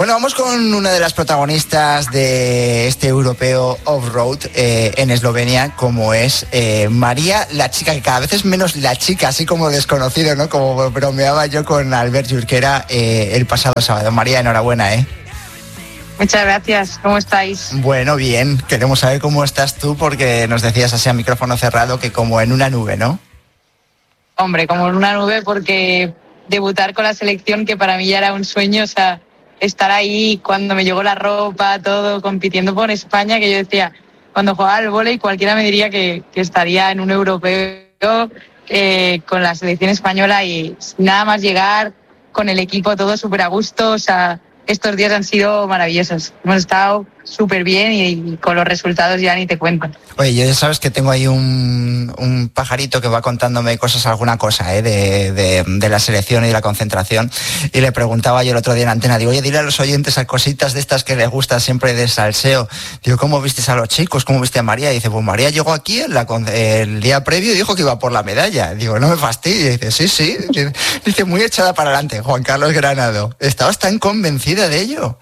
Bueno, vamos con una de las protagonistas de este europeo off-road en Eslovenia, como es María, la chica, que cada vez es menos la chica, así como desconocido, ¿no? Como bromeaba yo con Albert Jurquera el pasado sábado. María, enhorabuena, ¿eh? Muchas gracias, ¿cómo estáis? Bueno, bien, queremos saber cómo estás tú, porque nos decías así a micrófono cerrado que como en una nube, ¿no? Hombre, como en una nube, porque debutar con la selección, que para mí ya era un sueño, o sea, estar ahí cuando me llegó la ropa, todo, compitiendo por España, que yo decía, cuando jugaba al vóley cualquiera me diría que estaría en un europeo con la selección española, y nada más llegar con el equipo todo súper a gusto, o sea, estos días han sido maravillosos. Hemos estado súper bien y con los resultados ya ni te cuento. Oye, yo ya sabes que tengo ahí un pajarito que va contándome alguna cosa de la selección y de la concentración, y le preguntaba yo el otro día en antena, digo, oye, dile a los oyentes a cositas de estas que les gusta siempre de salseo. Digo, ¿cómo vistes a los chicos? ¿Cómo viste a María? Y dice, pues María llegó aquí el día previo y dijo que iba por la medalla. Digo, no me fastidies. Dice, sí. Dice, muy echada para adelante, Juan Carlos Granado. ¿Estabas tan convencida de ello?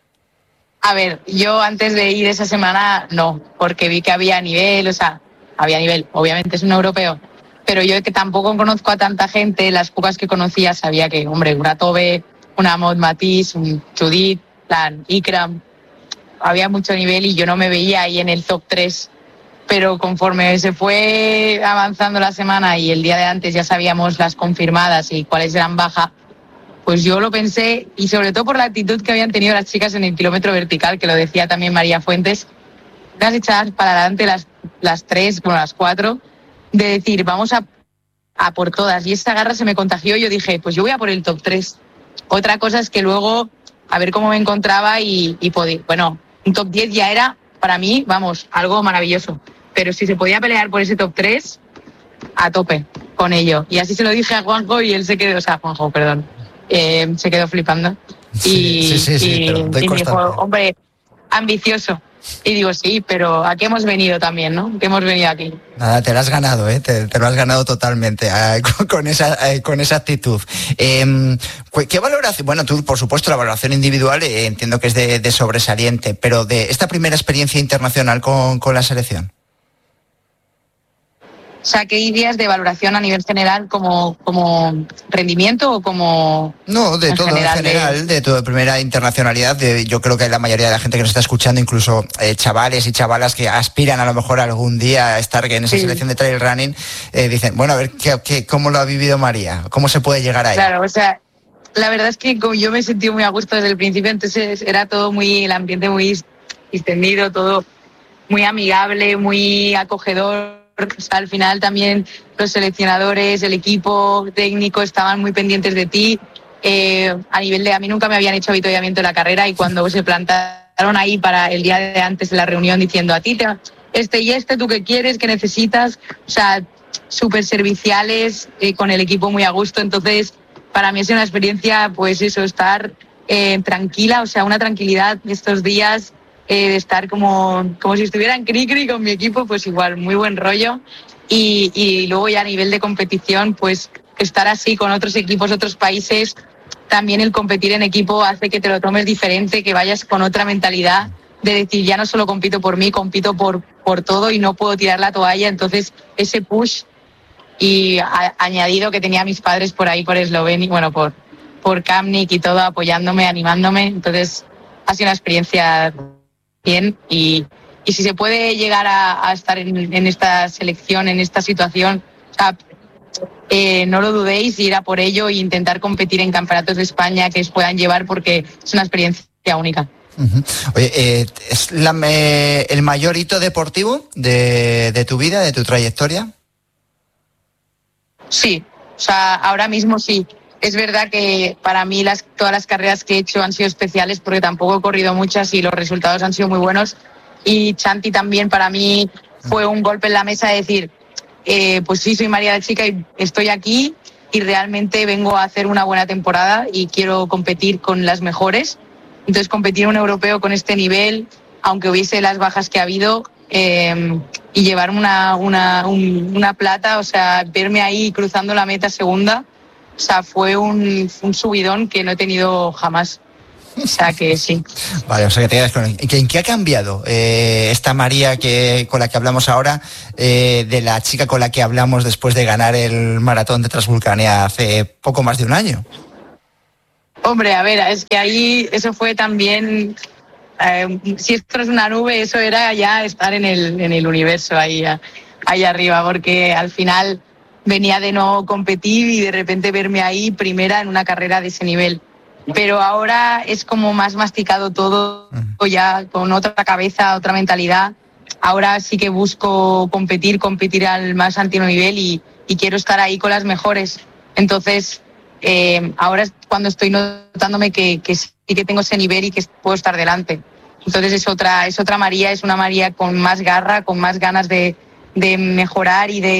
A ver, yo antes de ir esa semana no, porque vi que había nivel, o sea, había nivel, obviamente es un europeo, pero yo que tampoco conozco a tanta gente, las pocas que conocía sabía que, hombre, una Tobe, una Maud Matisse, un Judith, Ikram, había mucho nivel y yo no me veía ahí en el top 3, pero conforme se fue avanzando la semana y el día de antes ya sabíamos las confirmadas y cuáles eran bajas, pues yo lo pensé, y sobre todo por la actitud que habían tenido las chicas en el kilómetro vertical, que lo decía también María Fuentes, unas echadas para adelante las 3, bueno, las 4, de decir, vamos a por todas. Y esa garra se me contagió y yo dije, pues yo voy a por el top 3. Otra cosa es que luego, a ver cómo me encontraba y podía, bueno, un top 10 ya era, para mí, vamos, algo maravilloso. Pero si se podía pelear por ese top 3, a tope con ello. Y así se lo dije a Juanjo y él se quedó, o sea, Juanjo, perdón. Se quedó flipando y me dijo, hombre, ambicioso. Y digo, sí, pero ¿a qué hemos venido también, no? ¿Qué hemos venido aquí? Nada, te lo has ganado, ¿eh? Te lo has ganado totalmente con esa actitud. ¿Qué valoración? Bueno, tú, por supuesto, la valoración individual entiendo que es de sobresaliente, pero de esta primera experiencia internacional con la selección. O sea, ¿qué dirías de valoración a nivel general como rendimiento o como...? No, de todo en general, de toda primera internacionalidad. Yo creo que la mayoría de la gente que nos está escuchando, incluso chavales y chavalas que aspiran a lo mejor algún día a estar en esa selección de trail running, dicen, bueno, a ver, ¿cómo lo ha vivido María? ¿Cómo se puede llegar ahí? Claro, o sea, la verdad es que como yo me sentí muy a gusto desde el principio, entonces era todo el ambiente muy extendido, todo muy amigable, muy acogedor. O sea, al final también los seleccionadores, el equipo técnico estaban muy pendientes de ti. A nivel a mí nunca me habían hecho avituallamiento en la carrera, y cuando se plantaron ahí para el día de antes de la reunión diciendo, a ti ¿tú qué quieres, qué necesitas? O sea, súper serviciales, con el equipo muy a gusto. Entonces, para mí es una experiencia, pues eso, estar tranquila, o sea, una tranquilidad estos días. De estar como si estuviera en cri-cri con mi equipo, pues igual, muy buen rollo. Y luego ya a nivel de competición, pues estar así con otros equipos, otros países, también el competir en equipo hace que te lo tomes diferente, que vayas con otra mentalidad de decir, ya no solo compito por mí, compito por todo y no puedo tirar la toalla. Entonces, ese push, y añadido que tenía a mis padres por ahí, por Eslovenia, bueno, por Kamnik y todo, apoyándome, animándome. Entonces, ha sido una experiencia bien, y si se puede llegar a estar en esta selección, en esta situación, o sea, no lo dudéis, ir a por ello e intentar competir en campeonatos de España que os puedan llevar, porque es una experiencia única. Uh-huh. Oye, ¿es el mayor hito deportivo de tu vida, de tu trayectoria? Sí, o sea, ahora mismo sí. Es verdad que para mí todas las carreras que he hecho han sido especiales, porque tampoco he corrido muchas y los resultados han sido muy buenos. Y Chanti también para mí fue un golpe en la mesa de decir, pues sí, soy María la chica y estoy aquí y realmente vengo a hacer una buena temporada y quiero competir con las mejores. Entonces, competir en un europeo con este nivel, aunque hubiese las bajas que ha habido, y llevar una plata, o sea, verme ahí cruzando la meta segunda, o sea, fue un subidón que no he tenido jamás. O sea que sí. Vale, o sea que te quedas con... ¿En qué ha cambiado esta María con la que hablamos ahora de la chica con la que hablamos después de ganar el maratón de Transvulcania hace poco más de un año? Hombre, a ver, es que ahí eso fue también... si esto es una nube, eso era ya estar en el universo ahí arriba, porque al final venía de no competir y de repente verme ahí primera en una carrera de ese nivel. Pero ahora es como más masticado todo, ya con otra cabeza, otra mentalidad. Ahora sí que busco competir al más alto nivel y quiero estar ahí con las mejores. Entonces, ahora es cuando estoy notándome que sí que tengo ese nivel y que puedo estar delante. Entonces es otra María, es una María con más garra, con más ganas de mejorar y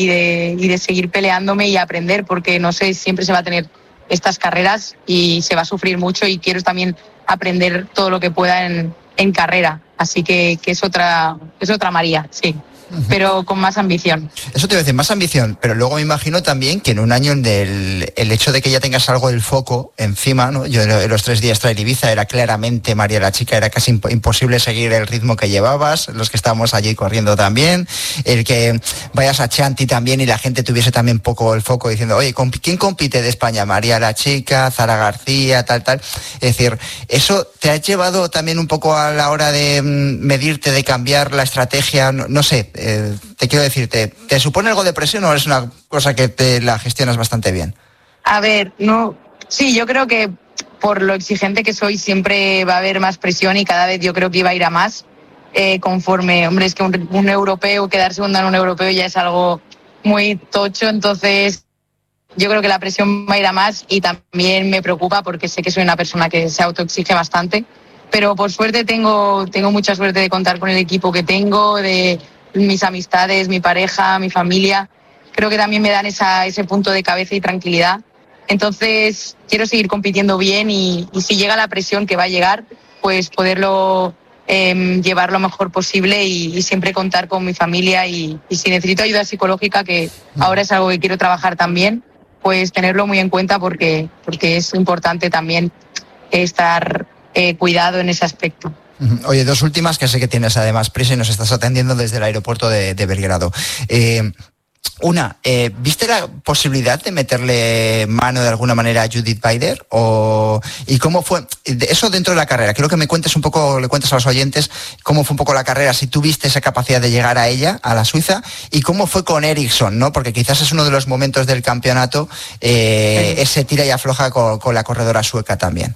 de seguir peleándome y aprender, porque no sé, siempre se va a tener estas carreras y se va a sufrir mucho y quiero también aprender todo lo que pueda en carrera. Así que es otra María, sí. Pero con más ambición. Eso te iba a decir, más ambición, pero luego me imagino también que en un año el hecho de que ya tengas algo del foco encima, ¿no? Yo en los 3 días Trail Ibiza era claramente, María la chica, era casi imposible seguir el ritmo que llevabas, los que estábamos allí corriendo también, el que vayas a Chanti también y la gente tuviese también poco el foco diciendo, oye, ¿quién compite de España? María la chica, Zara García, tal. Es decir, ¿eso te ha llevado también un poco a la hora de medirte, de cambiar la estrategia? No sé, te quiero decir, ¿te supone algo de presión o es una cosa que te la gestionas bastante bien? A ver, no, sí, yo creo que por lo exigente que soy siempre va a haber más presión y cada vez yo creo que iba a ir a más conforme, hombre, es que un europeo, quedar segunda en un europeo ya es algo muy tocho, entonces yo creo que la presión va a ir a más y también me preocupa porque sé que soy una persona que se autoexige bastante, pero por suerte tengo mucha suerte de contar con el equipo que tengo, de mis amistades, mi pareja, mi familia. Creo que también me dan ese punto de cabeza y tranquilidad. Entonces, quiero seguir compitiendo bien y si llega la presión que va a llegar, pues poderlo llevar lo mejor posible y siempre contar con mi familia y si necesito ayuda psicológica, que ahora es algo que quiero trabajar también, pues tenerlo muy en cuenta porque es importante también estar cuidado en ese aspecto. Oye, 2 últimas, que sé que tienes además prisa y nos estás atendiendo desde el aeropuerto de Belgrado. Una, ¿viste la posibilidad de meterle mano de alguna manera a Judith Beider? ¿Y cómo fue eso dentro de la carrera? Quiero que me cuentes un poco, le cuentes a los oyentes cómo fue un poco la carrera, si tuviste esa capacidad de llegar a ella, a la suiza, y cómo fue con Ericsson, ¿no? Porque quizás es uno de los momentos del campeonato, ese tira y afloja con la corredora sueca también.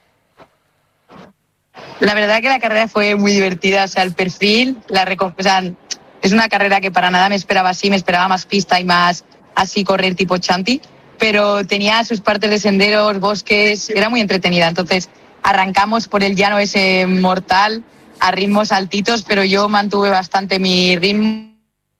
La verdad que la carrera fue muy divertida, o sea, el perfil, es una carrera que para nada me esperaba así, me esperaba más pista y más así correr tipo Chanti, pero tenía sus partes de senderos, bosques, era muy entretenida. Entonces arrancamos por el llano ese mortal a ritmos altitos, pero yo mantuve bastante mi ritmo,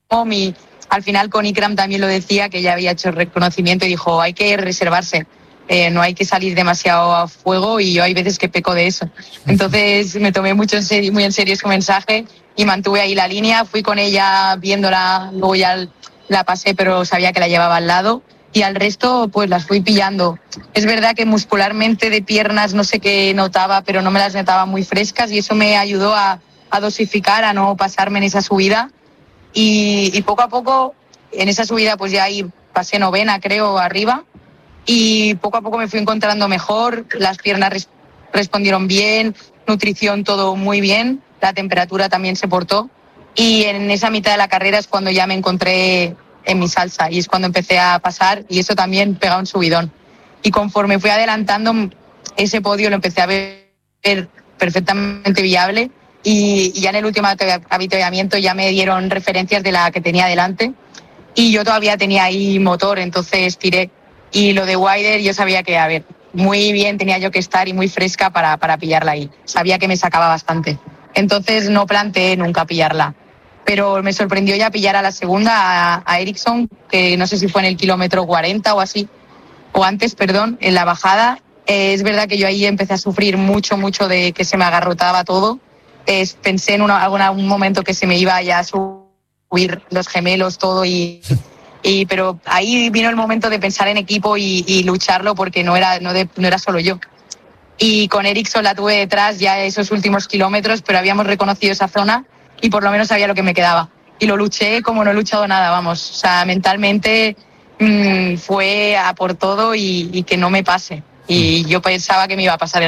al final con Ikram también lo decía, que ya había hecho el reconocimiento y dijo, hay que reservarse. No hay que salir demasiado a fuego y yo hay veces que peco de eso. Entonces me tomé muy en serio su mensaje y mantuve ahí la línea, fui con ella viéndola, luego ya la pasé pero sabía que la llevaba al lado y al resto pues las fui pillando. Es verdad que muscularmente de piernas no sé qué notaba, pero no me las notaba muy frescas y eso me ayudó a dosificar, a no pasarme en esa subida y poco a poco en esa subida pues ya ahí pasé 9ª creo arriba. Y poco a poco me fui encontrando mejor, las piernas respondieron bien, nutrición todo muy bien, la temperatura también se portó y en esa mitad de la carrera es cuando ya me encontré en mi salsa y es cuando empecé a pasar y eso también pega un subidón. Y conforme fui adelantando, ese podio lo empecé a ver perfectamente viable y ya en el último avituallamiento ya me dieron referencias de la que tenía delante y yo todavía tenía ahí motor, entonces tiré. Y lo de Beider yo sabía que, a ver, muy bien tenía yo que estar y muy fresca para pillarla ahí. Sabía que me sacaba bastante. Entonces no planteé nunca pillarla. Pero me sorprendió ya pillar a la segunda, a Ericsson, que no sé si fue en el kilómetro 40 o así, o antes, perdón, en la bajada. Es verdad que yo ahí empecé a sufrir mucho de que se me agarrotaba todo. Pensé en algún momento que se me iba ya a subir los gemelos, todo pero ahí vino el momento de pensar en equipo y lucharlo porque no era solo yo. y con Ericsson la tuve detrás ya esos últimos kilómetros, pero habíamos reconocido esa zona y por lo menos sabía lo que me quedaba. Y lo luché como no he luchado nada, vamos. O sea, mentalmente fue a por todo y que no me pase. Y yo pensaba que me iba a pasar